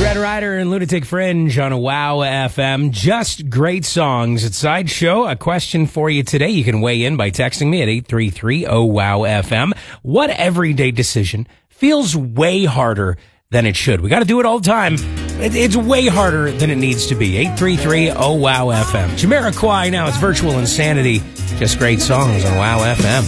Red Rider and Lunatic Fringe on a WOW FM. Just great songs. It's Sideshow. A question for you today. You can weigh in by texting me at 833-WOW-FM. What everyday decision feels way harder than it should? We got to do it all the time. It's way harder than it needs to be. 833-WOW-FM. Jamiroquai now. It's Virtual Insanity. Just great songs on WOW FM.